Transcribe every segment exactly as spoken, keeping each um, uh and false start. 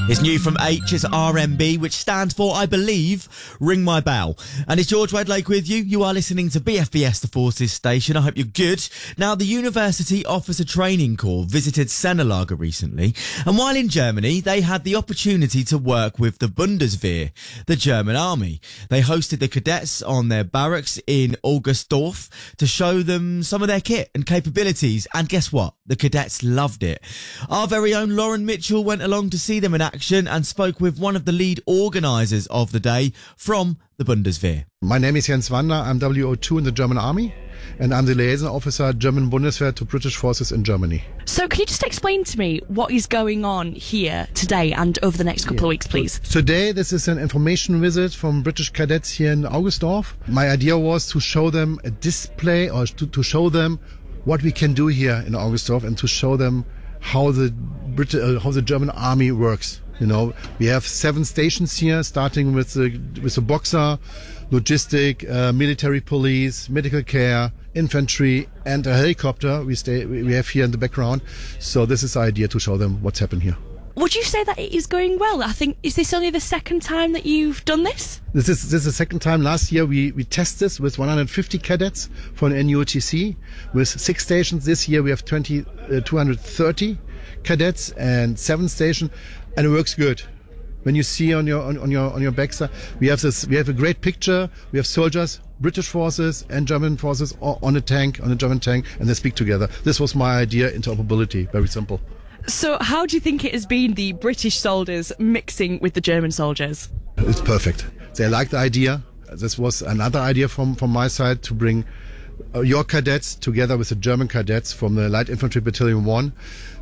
It's new from H, it's R M B, which stands for, I believe, Ring My Bell. And it's George Wedlake with you. You are listening to B F B S, the Forces Station. I hope you're good. Now, the University Officer Training Corps visited Sennelager recently, and while in Germany, they had the opportunity to work with the Bundeswehr, the German army. They hosted the cadets on their barracks in Augustdorf to show them some of their kit and capabilities, and guess what? The cadets loved it. Our very own Lauren Mitchell went along to see them in action and spoke with one of the lead organisers of the day from the Bundeswehr. My name is Jens Wander. I'm W O two in the German Army, and I'm the liaison officer, German Bundeswehr to British forces in Germany. So can you just explain to me what is going on here today and over the next couple yeah. of weeks, please? So today, this is an information visit from British cadets here in Augustdorf. My idea was to show them a display, or to, to show them what we can do here in Augustdorf, and to show them how the Brit- uh, how the German army works. You know, we have seven stations here, starting with the with the Boxer, logistic, uh, military police, medical care, infantry, and a helicopter. We stay we have here in the background. So this is the idea, to show them what's happened here. Would you say that it is going well? I think, is this only the second time that you've done this? This is this is the second time. Last year we we tested this with one hundred fifty cadets for an N U T C with six stations. This year we have twenty, uh, two hundred thirty cadets and seven stations, and it works good. When you see on your on, on your on your backside, we have this we have a great picture. We have soldiers, British forces and German forces on a tank, on a German tank, and they speak together. This was my idea, interoperability. Very simple. So how do you think it has been, the British soldiers mixing with the German soldiers? It's perfect. They like the idea. This was another idea from, from my side, to bring uh, your cadets together with the German cadets from the Light Infantry Battalion one,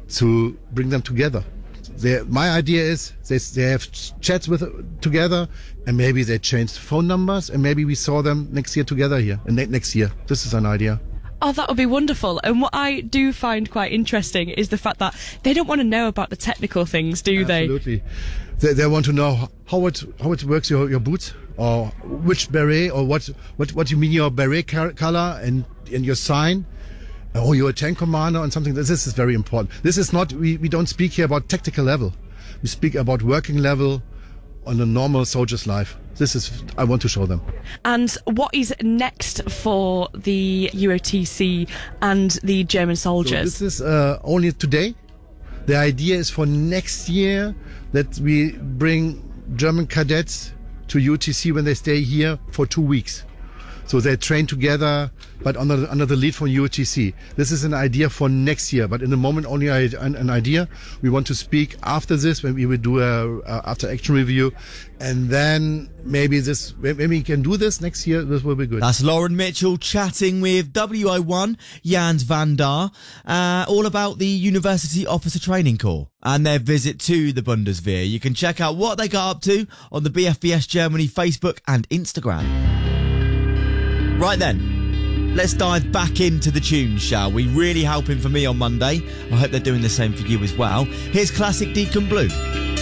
to bring them together. They, my idea is they, they have chats with together, and maybe they changed phone numbers, and maybe we saw them next year together here, and next year. This is an idea. Oh, that would be wonderful. And what I do find quite interesting is the fact that they don't want to know about the technical things, do they? Absolutely. They, they want to know how it how it works, your your boots, or which beret, or what what what you mean your beret color and and your sign, or you're a tank commander and something. This is very important. This is not, we, we don't speak here about tactical level. We speak about working level on a normal soldier's life. This is, I want to show them. And what is next for the U O T C and the German soldiers? So this is uh, only today. The idea is for next year that we bring German cadets to U T C when they stay here for two weeks. So they train together, but under, under the lead from U T C. This is an idea for next year, but in the moment only an, an idea. We want to speak after this, when we will do a, a after action review, and then maybe this, maybe we can do this next year. This will be good. That's Lauren Mitchell chatting with W O one Jens Wander, uh, all about the University Officer Training Corps and their visit to the Bundeswehr. You can check out what they got up to on the B F B S Germany Facebook and Instagram. Right then, let's dive back into the tunes, shall we? Really helping for me on Monday. I hope they're doing the same for you as well. Here's classic Deacon Blue.